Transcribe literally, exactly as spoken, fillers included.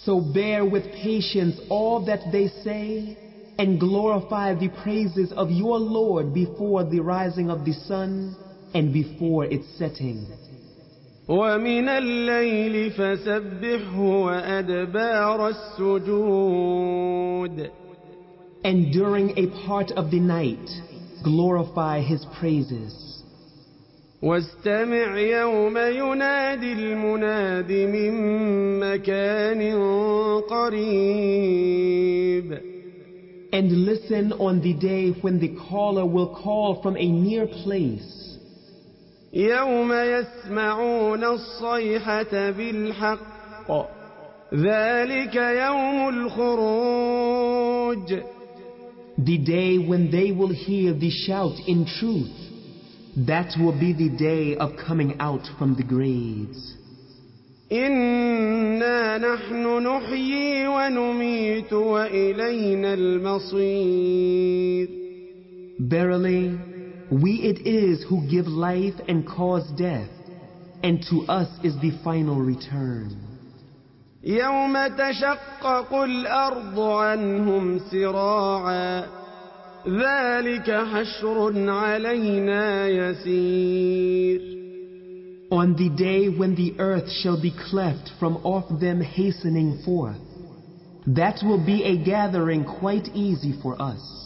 So bear with patience all that they say, and glorify the praises of your Lord before the rising of the sun and before its setting. وَمِنَ اللَّيْلِ فَسَبِّحْهُ وَأَدْبَارَ السُّجُودِ. And during a part of the night, glorify His praises. وَاسْتَمِعْ يَوْمَ يُنَادِ الْمُنَادِ مِن مَّكَانٍ قَرِيبٍ. And listen on the day when the caller will call from a near place. يَوْمَ يَسْمَعُونَ الصَّيْحَةَ بِالْحَقِّ ذَلِكَ يَوْمُ الْخُرُوجِ. The day when they will hear the shout in truth, that will be the day of coming out from the graves. إِنَّا نَحْنُ نُحْيِي وَنُمِيتُ وَإِلَيْنَا الْمَصِيرُ. Verily, we it is who give life and cause death, and to us is the final return. يَوْمَ تَشَقَّقُ الْأَرْضُ عَنْهُمْ سِرَاعًا ذَلِكَ حَشْرٌ عَلَيْنَا يَسِيرٌ. On the day when the earth shall be cleft from off them hastening forth, that will be a gathering quite easy for us.